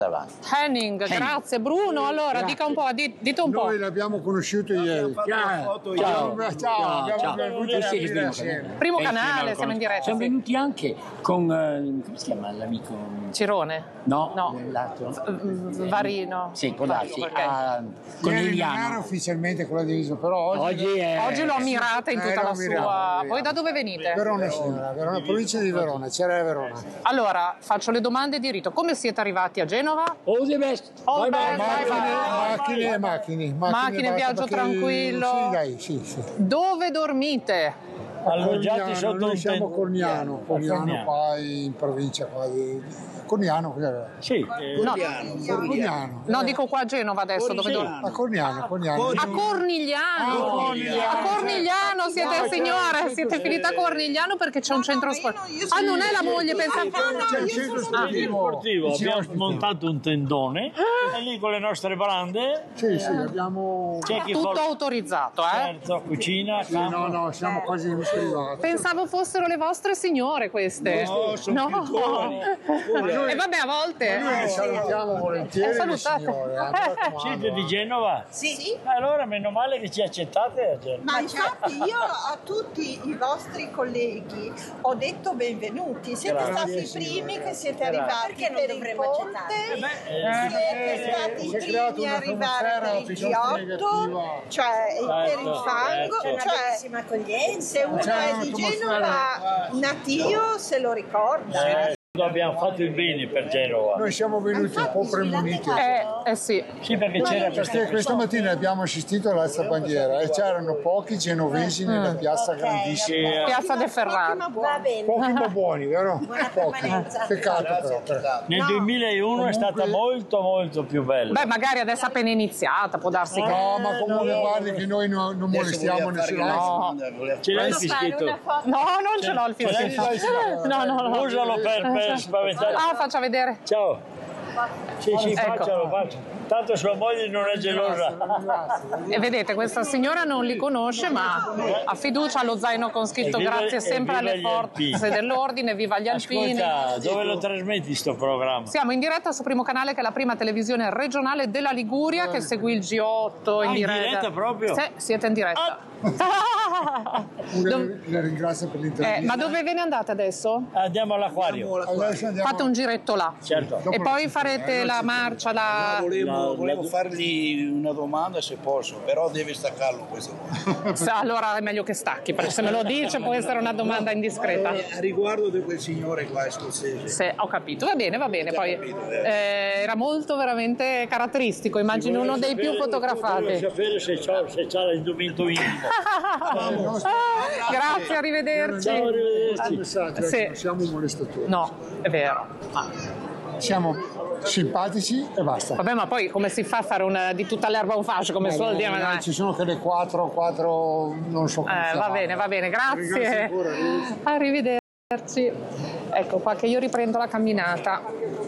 Henning, grazie. Bruno, allora dica un po', dite un po'. Noi l'abbiamo conosciuto ieri. Ciao. Abbiamo venuto assieme. Primo canale, siamo in diretta. Siamo venuti anche con, come si chiama l'amico? Cirone? No, No. l'altro. Varino. Sì, con l'altro. Ok. Con Ieri non era Iliano. ufficialmente con la divisa, però Oggi lo ammirate in tutta la sua... Voi da dove venite? Verona, signora, Verona, provincia di Verona, c'era Verona. Allora, faccio le domande di rito. Come siete arrivati a Genova? All the best. All Bye bye. best. Macchine, Macchine, viaggio tranquillo. Sì, dai, sì. Dove dormite? Alloggiati sotto Noi un siamo a tendone. Corniano, qua in provincia qua di Corniano, cos'è? Sì, No, Corniano. no, dico qua a Genova adesso. Dove dormite? A Corniano. A Cornigliano! A Cornigliano siete signore, siete finita a Cornigliano perché c'è un centro sportivo. Ah, non è la moglie, pensavo. C'è il centro sportivo. abbiamo montato un tendone e lì con le nostre brande Sì, abbiamo... c'è chi Tutto fa autorizzato, certo, cucina, campo. No, siamo quasi in privato. Pensavo fossero le vostre signore queste. No, sono più giovani. E vabbè, a volte. Noi salutiamo volentieri le Salutate. signore. mi raccomando. Siete di Genova? Sì, Allora meno male che ci accettate a Genova. ma infatti io a tutti i vostri colleghi ho detto benvenuti, siete stati i primi che siete arrivati per il ponte, siete stati si è i creata primi a una arrivare per atmosfera il piuttosto G8, negativa. cioè per il fango, cioè se uno è di Genova natio se lo ricorda. Abbiamo fatto il bene per Genova. Noi siamo venuti un po' premuniti. Sì. Sì, perché c'era Perché questa mattina abbiamo assistito all'alza bandiera e c'erano pochi genovesi nella piazza grandissima. Piazza del Ferrari. Pochi ma buoni, vero? Pochi. Peccato però. nel 2001 è stata molto più bella. Beh, magari adesso appena iniziata, può darsi che... No, ma comunque guardi che noi non molestiamo nessuno. No, Ce l'hai il fischietto? no, non ce l'ho il fischio. No. Usalo per spaventare. Ah, faccia vedere. Ciao. Sì, Ecco. faccio. Tanto sua moglie non è gelosa. E vedete, questa signora non li conosce, ma ha fiducia allo zaino con scritto Evviva- grazie sempre evviva alle gli forze alpini. dell'ordine, viva gli alpini. Ascolta, dove lo trasmetti sto programma? Siamo in diretta su Primo Canale, che è la prima televisione regionale della Liguria, che seguì il G8 in diretta proprio? Sì, siete in diretta. Le ringrazio per l'intervista. Ma dove ve ne andate adesso? Andiamo all'acquario. Adesso andiamo- Fate un giretto là. Certo. E poi farete la marcia, Volevo fargli una domanda se posso, però deve staccarlo questo. Allora è meglio che stacchi, perché se me lo dice può essere una domanda indiscreta. A riguardo di quel signore qua scozzese. Sì, ho capito, va bene. Poi era molto veramente caratteristico, immagino uno dei più Volevo fotografati. sapere se c'ha l'indumento intimo. Grazie, arrivederci. Ciao, arrivederci. Messaggio, Sì. non siamo molestatori. No, è vero. Siamo simpatici e basta. Vabbè, ma poi come si fa a fare di tutta l'erba un fascio, come suol dire? Ma Ci sono quelle quattro, non so come va bene, Ringrazio grazie. ancora, Arrivederci. Ecco qua che io riprendo la camminata.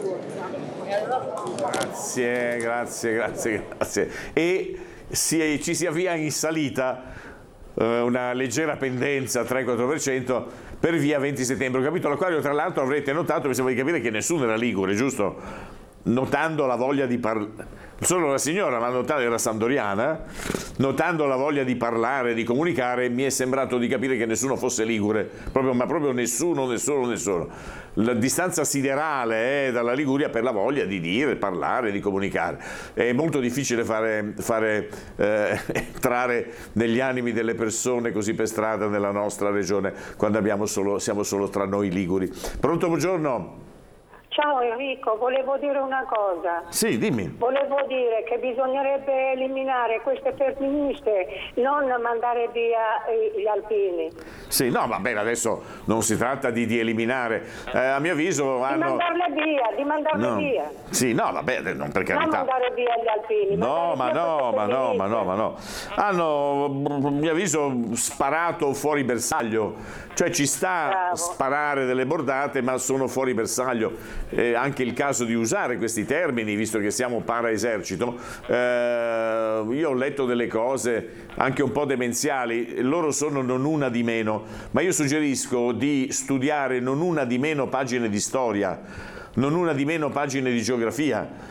Grazie. E ci si avvia in salita, una leggera pendenza 3-4% per via 20 settembre. Ho capito, all'acquario tra l'altro avrete notato, mi sembra di capire che nessuno era ligure, giusto? Notando la voglia di parlare, solo la signora, ma notando, era sandoriana, notando la voglia di parlare, di comunicare, mi è sembrato di capire che nessuno fosse ligure, ma proprio nessuno. La distanza siderale è dalla Liguria per la voglia di dire, parlare, di comunicare. È molto difficile fare entrare negli animi delle persone così per strada nella nostra regione quando siamo solo tra noi liguri. Pronto, buongiorno. Ciao Enrico, volevo dire una cosa. Sì, dimmi. Volevo dire che bisognerebbe eliminare queste femministe, non mandare via gli alpini. Sì, no, va bene, adesso non si tratta di eliminare. A mio avviso Di hanno... mandarle via. Sì, no, vabbè, non per Non carità. mandare via gli alpini. No, ma mandare via no. queste Hanno, a mio avviso, sparato fuori bersaglio. Cioè ci sta Bravo. sparare delle bordate, ma sono fuori bersaglio. Anche il caso di usare questi termini, visto che siamo para-esercito. Io ho letto delle cose anche un po' demenziali, loro sono non una di meno, ma io suggerisco di studiare non una di meno pagine di storia, non una di meno pagine di geografia,